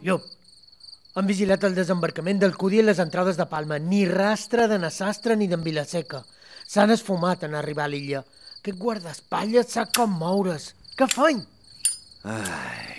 Llop, han vigilat el desembarcament del Cudi i les entrades de Palma. Ni rastre de Nassastre ni d'en Vilaseca. S'han esfumat en arribar a l'illa. Aquest guardaespatlles sap com moure's. Què feim? Ai,